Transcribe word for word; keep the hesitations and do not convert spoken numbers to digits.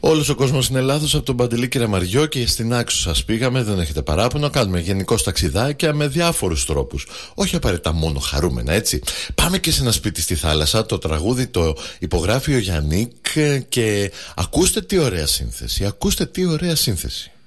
Όλος ο κόσμος είναι λάθος από τον Παντελή Κεραμαριό και στην Άξο σας πήγαμε, δεν έχετε παράπονο. Κάνουμε γενικώς ταξιδάκια με διάφορους τρόπους. Όχι απαραίτητα μόνο χαρούμενα, έτσι. Πάμε και σε ένα σπίτι στη θάλασσα. Το τραγούδι το υπογράφει ο Γιάννικ και ακούστε τι ωραία σύνθεση. Ακούστε τι ωραία σύνθεση.